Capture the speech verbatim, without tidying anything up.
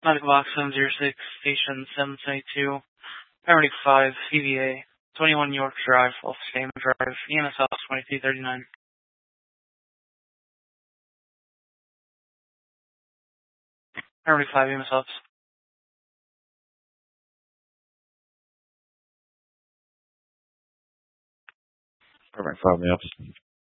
Medical Box seven zero six, Station seven seventy-two, Paramedic five, C V A, twenty-one York Drive, Wolf Stamen Drive, E M S House twenty-three thirty-nine. Paramedic five, E M S House. Paramedic five, E M S.